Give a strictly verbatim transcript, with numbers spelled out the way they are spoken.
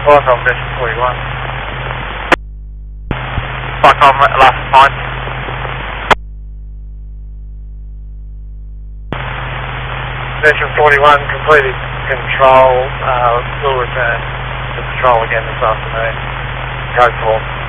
Welcome, Version forty-one. Welcome, last point. Version forty-one, completed control. Uh, we'll return to patrol again this afternoon. Go for.